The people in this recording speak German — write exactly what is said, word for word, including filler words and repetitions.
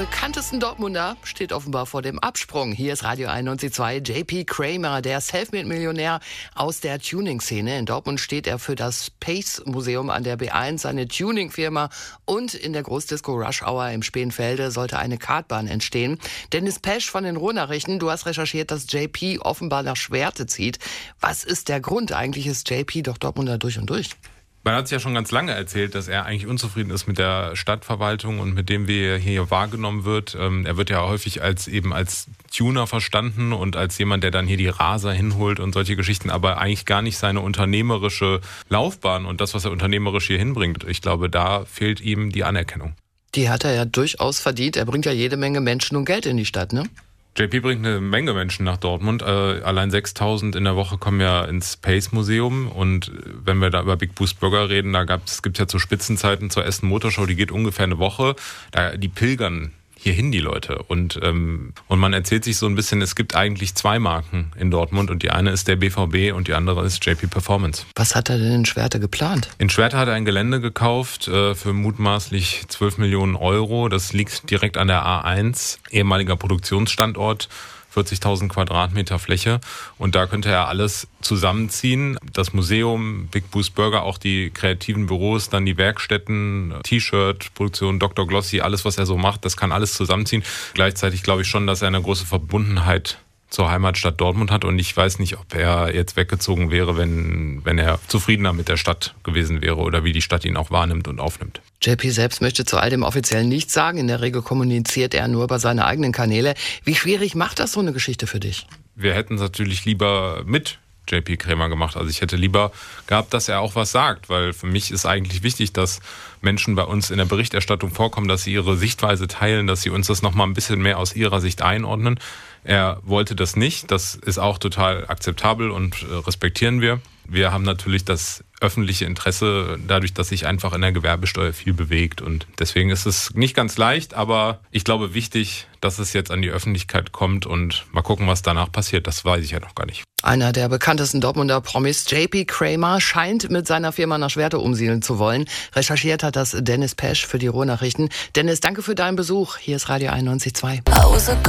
bekanntesten Dortmunder steht offenbar vor dem Absprung. Hier ist Radio einundneunzig Komma zwei. J P Kramer, der Selfmade-Millionär aus der Tuning-Szene. In Dortmund steht er für das Pace-Museum an der B eins, seine Tuning-Firma. Und in der Großdisco Rush Hour im Spähenfelde sollte eine Kartbahn entstehen. Dennis Pesch von den Ruhrnachrichten, du hast recherchiert, dass J P offenbar nach Schwerte zieht. Was ist der Grund? Eigentlich ist J P doch Dortmunder durch und durch. Man hat es ja schon ganz lange erzählt, dass er eigentlich unzufrieden ist mit der Stadtverwaltung und mit dem, wie er hier wahrgenommen wird. Ähm, er wird ja häufig als eben als Tuner verstanden und als jemand, der dann hier die Raser hinholt und solche Geschichten, aber eigentlich gar nicht seine unternehmerische Laufbahn und das, was er unternehmerisch hier hinbringt. Ich glaube, da fehlt ihm die Anerkennung. Die hat er ja durchaus verdient. Er bringt ja jede Menge Menschen und Geld in die Stadt, ne? J P bringt eine Menge Menschen nach Dortmund. Äh, allein sechstausend in der Woche kommen ja ins Pace-Museum. Und wenn wir da über Big Boost Burger reden, da gab es, gibt's ja zu Spitzenzeiten zur Essen Motorshow, die geht ungefähr eine Woche. Da, die pilgern hierhin, die Leute. Und, ähm, und man erzählt sich so ein bisschen, es gibt eigentlich zwei Marken in Dortmund. Und die eine ist der B V B und die andere ist J P Performance. Was hat er denn in Schwerte geplant? In Schwerte hat er ein Gelände gekauft äh, für mutmaßlich zwölf Millionen Euro. Das liegt direkt an der A eins, ehemaliger Produktionsstandort. vierzigtausend Quadratmeter Fläche und da könnte er alles zusammenziehen. Das Museum, Big Boost Burger, auch die kreativen Büros, dann die Werkstätten, T-Shirt-Produktion, Doktor Glossy, alles, was er so macht, das kann alles zusammenziehen. Gleichzeitig glaube ich schon, dass er eine große Verbundenheit zur Heimatstadt Dortmund hat und ich weiß nicht, ob er jetzt weggezogen wäre, wenn, wenn er zufriedener mit der Stadt gewesen wäre oder wie die Stadt ihn auch wahrnimmt und aufnimmt. J P selbst möchte zu all dem offiziell nichts sagen. In der Regel kommuniziert er nur über seine eigenen Kanäle. Wie schwierig macht das so eine Geschichte für dich? Wir hätten es natürlich lieber mit J P Kramer gemacht. Also ich hätte lieber gehabt, dass er auch was sagt, weil für mich ist eigentlich wichtig, dass Menschen bei uns in der Berichterstattung vorkommen, dass sie ihre Sichtweise teilen, dass sie uns das nochmal ein bisschen mehr aus ihrer Sicht einordnen. Er wollte das nicht. Das ist auch total akzeptabel und respektieren wir. Wir haben natürlich das öffentliche Interesse dadurch, dass sich einfach in der Gewerbesteuer viel bewegt. Und deswegen ist es nicht ganz leicht, aber ich glaube wichtig, dass es jetzt an die Öffentlichkeit kommt und mal gucken, was danach passiert. Das weiß ich ja noch gar nicht. Einer der bekanntesten Dortmunder Promis, J P Kramer, scheint mit seiner Firma nach Schwerte umsiedeln zu wollen. Recherchiert hat das Dennis Pesch für die Ruhrnachrichten. Dennis, danke für deinen Besuch. Hier ist Radio einundneunzig Komma zwei.